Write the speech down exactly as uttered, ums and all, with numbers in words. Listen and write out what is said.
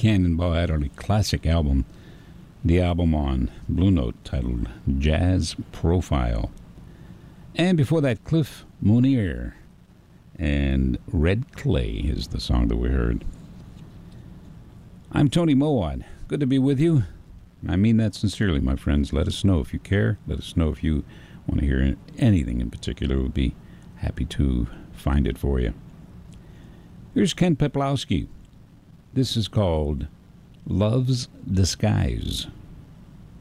Cannonball had on a classic album, the album on Blue Note titled Jazz Profile. And before that, Cliff Monier and Red Clay is the song that we heard. I'm Tony Mowat. Good to be with you. I mean that sincerely, my friends. Let us know if you care. Let us know if you want to hear anything in particular. We'll be happy to find it for you. Here's Ken Peplowski. This is called Love's Disguise.